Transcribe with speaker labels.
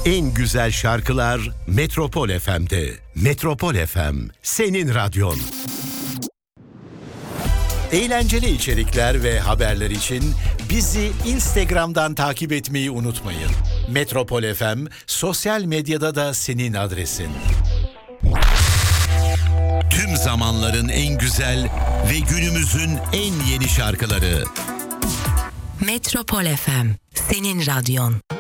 Speaker 1: En güzel şarkılar Metropol FM'de. Metropol FM, senin radyon. Eğlenceli içerikler ve haberler için bizi Instagram'dan takip etmeyi unutmayın. Metropol FM, sosyal medyada da senin adresin. Tüm zamanların en güzel ve günümüzün en yeni şarkıları.
Speaker 2: Metropol FM, senin radyon.